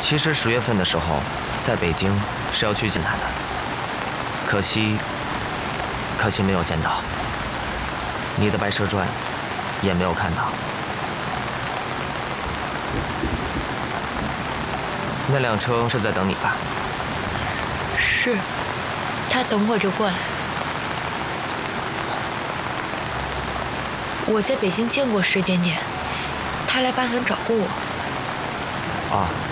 其实10月份的时候，在北京是要去见他的，可惜没有见到。你的《白蛇传》也没有看到。那辆车是在等你吧？ 是，他等会儿就过来。我在北京见过石点点，他来八团找过我。 啊。